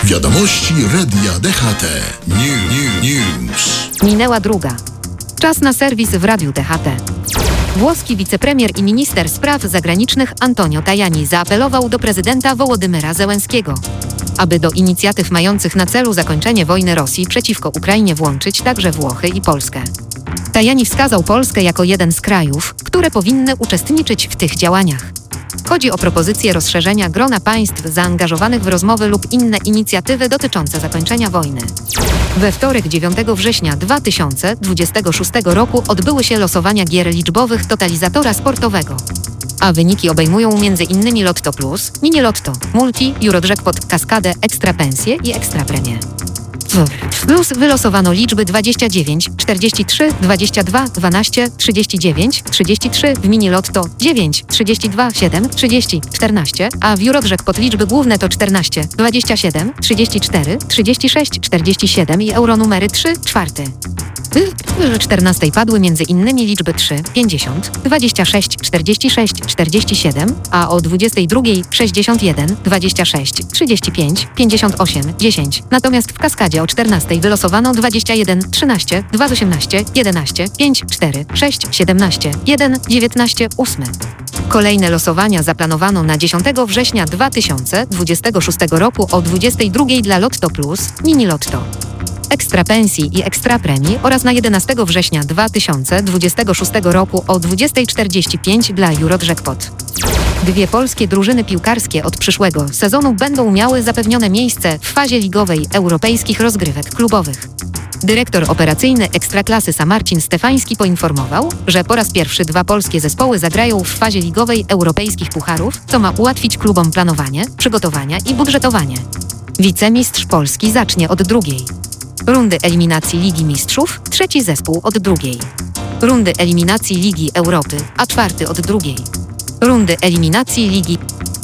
Wiadomości Radia DHT. News. Minęła druga. Czas na serwis w Radiu DHT. Włoski wicepremier i minister spraw zagranicznych Antonio Tajani zaapelował do prezydenta Wołodymyra Zełenskiego, aby do inicjatyw mających na celu zakończenie wojny Rosji przeciwko Ukrainie włączyć także Włochy i Polskę. Tajani wskazał Polskę jako jeden z krajów, które powinny uczestniczyć w tych działaniach. Chodzi o propozycję rozszerzenia grona państw zaangażowanych w rozmowy lub inne inicjatywy dotyczące zakończenia wojny. We wtorek 9 września 2026 roku odbyły się losowania gier liczbowych totalizatora sportowego. A wyniki obejmują m.in. Lotto Plus, Mini Lotto, Multi, Eurojackpot, Kaskadę, Ekstra Pensje i Ekstra Premie. W Plus wylosowano liczby 29, 43, 22, 12, 39, 33, w Mini Lotto 9, 32, 7, 30, 14, a w Eurojackpot liczby główne to 14, 27, 34, 36, 47 i euronumery 3, 4. W 14 padły m.in. liczby 3, 50, 26, 46, 47, a o 22, 61, 26, 35, 58, 10. Natomiast w Kaskadzie o 14 wylosowano 21, 13, 2, 18, 11, 5, 4, 6, 17, 1, 19, 8. Kolejne losowania zaplanowano na 10 września 2026 roku o 22 dla Lotto Plus, Mini Lotto, Ekstra Pensji i Ekstra Premii oraz na 11 września 2026 roku o 20:45 dla Eurojackpot. Dwie polskie drużyny piłkarskie od przyszłego sezonu będą miały zapewnione miejsce w fazie ligowej europejskich rozgrywek klubowych. Dyrektor operacyjny Ekstraklasy Marcin Stefański poinformował, że po raz pierwszy dwa polskie zespoły zagrają w fazie ligowej europejskich pucharów, co ma ułatwić klubom planowanie, przygotowania i budżetowanie. Wicemistrz Polski zacznie od drugiej rundy eliminacji Ligi Mistrzów, trzeci zespół od drugiej rundy eliminacji Ligi Europy, a czwarty od drugiej rundy eliminacji Ligi